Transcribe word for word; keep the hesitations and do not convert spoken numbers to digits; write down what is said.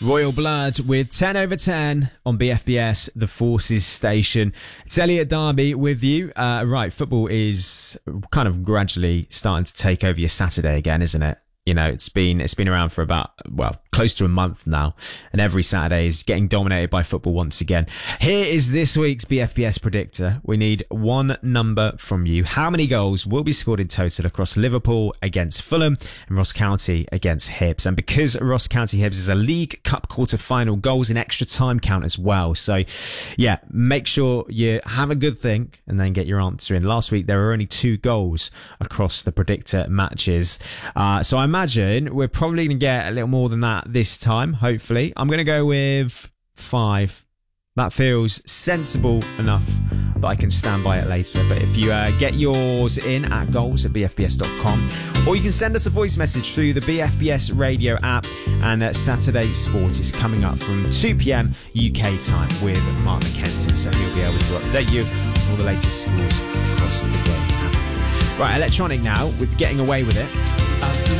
Royal Blood with ten over ten on B F B S, the Forces station. It's Elliot Darby with you. Uh, right, football is kind of gradually starting to take over your Saturday again, isn't it? You know, it's been it's been around for about, well, close to a month now, and every Saturday is getting dominated by football once again. Here is this week's B F B S predictor. We need one number from you. How many goals will be scored in total across Liverpool against Fulham and Ross County against Hibs? And because Ross County Hibs is a League Cup quarter-final, goals in extra time count as well. So, yeah, make sure you have a good think and then get your answer in. Last week, there were only two goals across the predictor matches. Uh, so I'm imagine we're probably going to get a little more than that this time, hopefully. I'm going to go with five. That feels sensible enough that I can stand by it later. But if you uh, get yours in at goals at b f b s dot com, or you can send us a voice message through the B F B S radio app. And uh, Saturday Sport is coming up from two p.m. U K time with Mark McKenzie. So he'll be able to update you on all the latest scores across the games happening. Right, electronic now with Getting Away With It.